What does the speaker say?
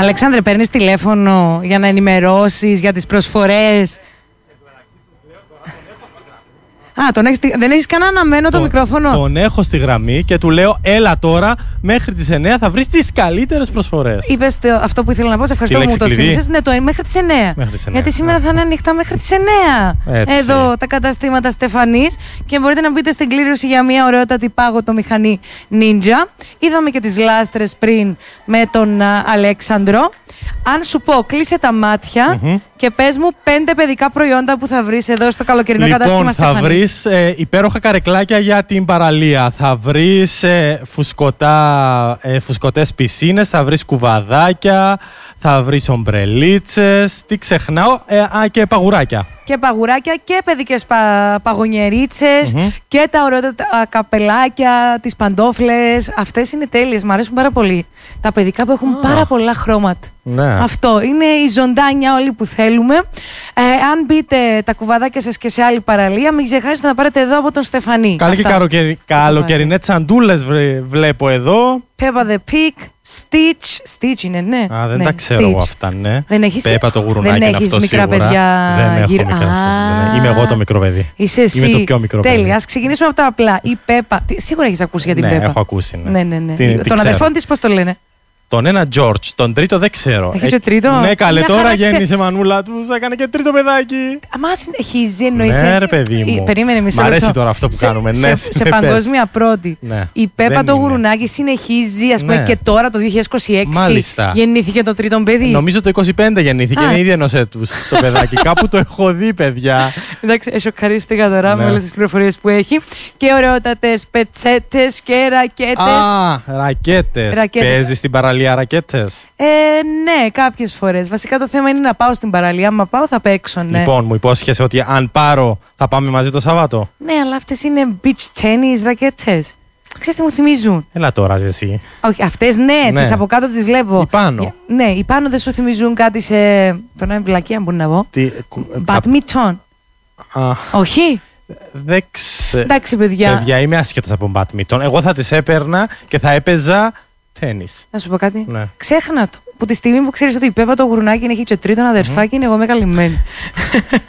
Αλεξάνδρε, παίρνεις τηλέφωνο για να ενημερώσεις για τις προσφορές? Δεν έχεις κανένα αναμένο το μικρόφωνο? Τον έχω στη γραμμή και του λέω έλα τώρα μέχρι τις 9 θα βρεις τις καλύτερες προσφορές. Είπες αυτό που ήθελα να πω, σε ευχαριστώ που μου το θύμισες. Ναι, το μέχρι τις 9. Γιατί σήμερα θα είναι ανοιχτά μέχρι τις 9. Έτσι. Εδώ τα καταστήματα Στεφανής και μπορείτε να μπείτε στην κλήρωση για μια ωραιότατη πάγωτο μηχανή Ninja. Είδαμε και τις λάστρες πριν με τον Αλέξανδρο. Αν σου πω, κλείσε τα μάτια και πες μου 5 παιδικά προϊόντα που θα βρεις εδώ στο καλοκαιρινό κατάστημα Στεφανής. Θα βρεις υπέροχα καρεκλάκια για την παραλία. Θα βρεις φουσκωτές πισίνες, θα βρεις κουβαδάκια, θα βρεις ομπρελίτσες, τι ξεχνάω, και παγουράκια. Και παγουράκια και παιδικές παγωνιερίτσες και τα ωραία καπελάκια, τις παντόφλες. Αυτές είναι τέλειες, μου αρέσουν πάρα πολύ. Τα παιδικά που έχουν πάρα πολλά χρώματα. Ναι. Αυτό είναι η ζωντάνια όλοι που θέλουμε. Αν μπείτε τα κουβαδάκια σας και σε άλλη παραλία, μην ξεχάσετε να πάρετε εδώ από τον Στεφανή. Καλή και καλοκαιρινές τσαντούλες βλέπω εδώ. Peppa the Pig, Stitch είναι, ναι. Δεν τα ξέρω εγώ αυτά, ναι. Δεν έχεις, Peppa το γουρουνάκι δεν είναι έχεις αυτό μικρά σίγουρα. παιδιά. Δεν έχω μικρά. Είμαι εγώ το μικρό παιδί. Είσαι εσύ. Είμαι το πιο μικρό παιδί. Τέλεια. Ας ξεκινήσουμε από τα απλά. Η Peppa. Σίγουρα έχεις ακούσει για την Peppa. Ναι, έχω ακούσει. Ναι. Τον αδερφόν της πώς το λένε? Τον ένα George, τον τρίτο δεν ξέρω. Έχει και τρίτο? Ναι, καλέ, τώρα γέννησε μανούλα του, έκανε και τρίτο παιδάκι. Μα συνεχίζει, εννοείς. Ναι, ρε παιδί μου. Περίμενε μισό λεπτό. Μ' αρέσει λεπτό. τώρα αυτό που κάνουμε. Ναι, σε παγκόσμια πρώτη. Ναι. Η Peppa το γουρουνάκι συνεχίζει, ας πούμε, ναι. και τώρα το 2026. Μάλιστα. Γεννήθηκε το τρίτο παιδί. Νομίζω το 25 γεννήθηκε, είναι ήδη ενός έτους το παιδάκι. Κάπου το έχω δει, παιδιά. Εντάξει, σοκαρίστηκα τώρα με όλες τις πληροφορίες που έχει. Και ωραιότατες πετσέτες και ρακέτες. Ρακέτες. Παίζεις στην παραλία ρακέτες? Ναι, κάποιες φορές. Βασικά το θέμα είναι να πάω στην παραλία. Αν πάω θα παίξω, ναι. Λοιπόν, μου υπόσχεσαι ότι αν πάρω θα πάμε μαζί το Σάββατο? Ναι, αλλά αυτές είναι beach tennis ρακέτες. Ξέρεις τι μου θυμίζουν? Έλα τώρα εσύ. Όχι, αυτές ναι, τις από κάτω τις βλέπω. Οι πάνω. Ναι, οι πάνω δεν σου θυμίζουν κάτι σε... Τώρα είναι βλακία, μπορεί να πω. Badminton. Όχι. Δεν ξέρω. Εντάξει, παιδιά. Παιδιά, είμαι άσχετος από badminton. Εγώ θα τις έπαιρνα και θα έπαιζα τένις. Να σου πω κάτι. Ναι. Ξέχνα το. Που τη στιγμή που ξέρεις ότι η Peppa το γουρουνάκι έχει και τρίτον αδερφάκι, είναι εγώ με καλυμμένη.